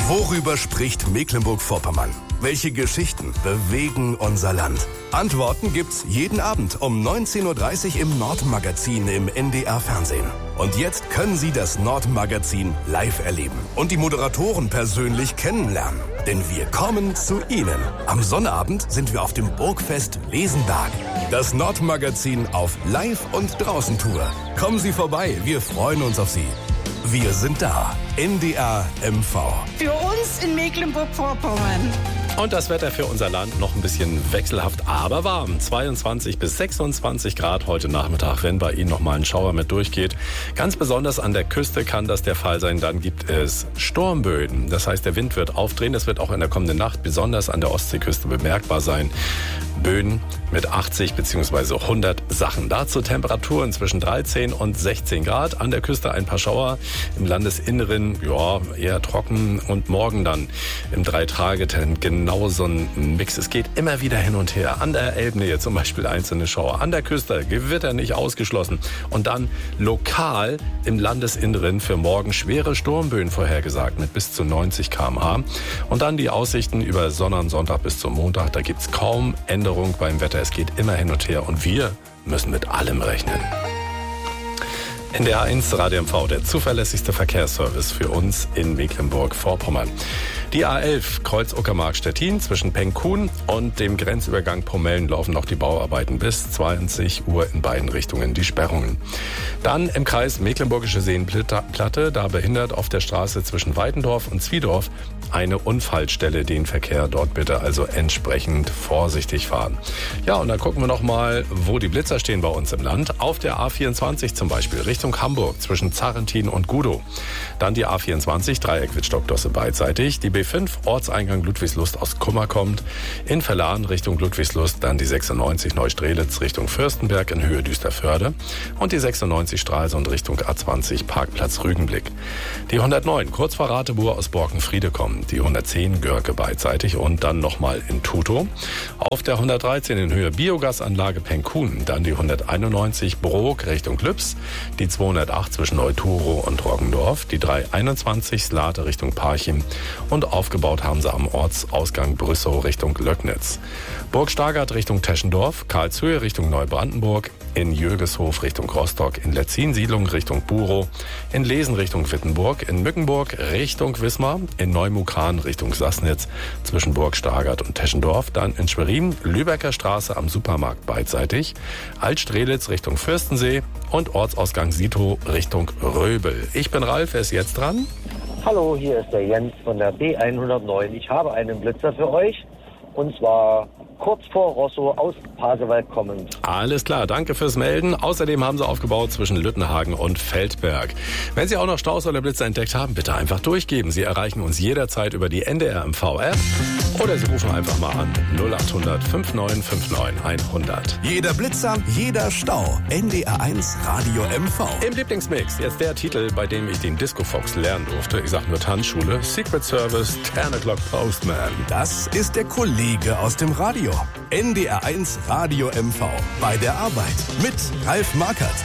Worüber spricht Mecklenburg-Vorpommern? Welche Geschichten bewegen unser Land? Antworten gibt's jeden Abend um 19:30 Uhr im Nordmagazin im NDR-Fernsehen. Und jetzt können Sie das Nordmagazin live erleben und die Moderatoren persönlich kennenlernen. Denn wir kommen zu Ihnen. Am Sonnabend sind wir auf dem Burgfest Lesenberg. Das Nordmagazin auf Live- und Draußentour. Kommen Sie vorbei, wir freuen uns auf Sie. Wir sind da. NDR MV. Für uns in Mecklenburg-Vorpommern. Und das Wetter für unser Land noch ein bisschen wechselhaft, aber warm. 22 bis 26 Grad heute Nachmittag, wenn bei Ihnen noch mal ein Schauer mit durchgeht. Ganz besonders an der Küste kann das der Fall sein. Dann gibt es Sturmböen. Das heißt, der Wind wird aufdrehen. Das wird auch in der kommenden Nacht besonders an der Ostseeküste bemerkbar sein. Böen mit 80 bzw. 100 Sachen. Dazu Temperaturen zwischen 13 und 16 Grad. An der Küste ein paar Schauer. Im Landesinneren eher trocken. Und morgen dann im 3-Tage-Trend genau so ein Mix. Es geht immer wieder hin und her. An der Elbnähe zum Beispiel einzelne Schauer. An der Küste Gewitter nicht ausgeschlossen. Und dann lokal im Landesinneren für morgen schwere Sturmböen vorhergesagt mit bis zu 90 km/h. Und dann die Aussichten über Sonntag bis zum Montag. Da gibt's kaum Änderung beim Wetter. Es geht immer hin und her und wir müssen mit allem rechnen. NDR 1 Radio MV, der zuverlässigste Verkehrsservice für uns in Mecklenburg-Vorpommern. Die A11 Kreuz Uckermark-Stettin zwischen Penkhuhn und dem Grenzübergang Pomellen laufen noch die Bauarbeiten bis 20 Uhr in beiden Richtungen die Sperrungen. Dann im Kreis Mecklenburgische Seenplatte, da behindert auf der Straße zwischen Weitendorf und Zwiedorf eine Unfallstelle den Verkehr. Dort bitte also entsprechend vorsichtig fahren. Ja, und dann gucken wir noch mal, wo die Blitzer stehen bei uns im Land. Auf der A24 zum Beispiel Richtung Hamburg zwischen Zarrentin und Gudow. Dann die A24 Dreieck Wittstock-Dosse beidseitig. Die B5 Ortseingang Ludwigslust aus Kummer kommt. In Verlahn Richtung Ludwigslust dann die 96 Neustrelitz Richtung Fürstenberg in Höhe Düsterförde. Und die 96 Stralsund Richtung A20 Parkplatz Rügenblick. Die 109 kurz vor Ratebuhr aus Borkenfriede kommen. Die 110 Görke beidseitig und dann nochmal in Tutow. Auf der 113 in Höhe Biogasanlage Penkhuhn. Dann die 191 Brok Richtung Lübs. Die 208 zwischen Neuturo und Roggendorf. Die 321 Slate Richtung Parchim. Und aufgebaut haben sie am Ortsausgang Brüssow Richtung Löcknitz. Burg Stargard Richtung Teschendorf. Karlshöhe Richtung Neubrandenburg. In Jögeshof Richtung Rostock. In Letzin-Siedlung Richtung Burow. In Lesen Richtung Wittenburg. In Mückenburg Richtung Wismar. In Neumukran Richtung Sassnitz. Zwischen Burg Stargard und Teschendorf. Dann in Schwerin Lübecker Straße am Supermarkt beidseitig. Altstrelitz Richtung Fürstensee. Und Ortsausgang Sito Richtung Röbel. Ich bin Ralf, wer ist jetzt dran? Hallo, hier ist der Jens von der B109. Ich habe einen Blitzer für euch. Und zwar kurz vor Rosso aus Pasewalk kommend. Alles klar, danke fürs Melden. Außerdem haben sie aufgebaut zwischen Lüttenhagen und Feldberg. Wenn Sie auch noch Staus oder Blitzer entdeckt haben, bitte einfach durchgeben. Sie erreichen uns jederzeit über die NDR MV-App oder Sie rufen einfach mal an 0800 5959 100. Jeder Blitzer, jeder Stau. NDR 1 Radio MV. Im Lieblingsmix jetzt der Titel, bei dem ich den Disco Fox lernen durfte. Ich sag nur Tanzschule. Secret Service, 10 O'Clock Postman. Das ist der Kollege aus dem Radio. NDR 1 Radio MV. Bei der Arbeit mit Ralf Markert.